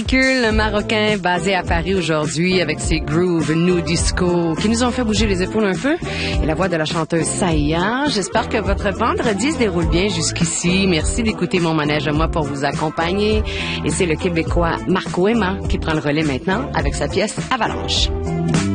Le marocain basé à Paris aujourd'hui avec ses grooves new disco qui nous ont fait bouger les épaules un peu et la voix de la chanteuse Saïa. J'espère que votre vendredi se déroule bien jusqu'ici. Merci d'écouter mon manège à moi pour vous accompagner. Et c'est le Québécois Marco Emma qui prend le relais maintenant avec sa pièce Avalanche.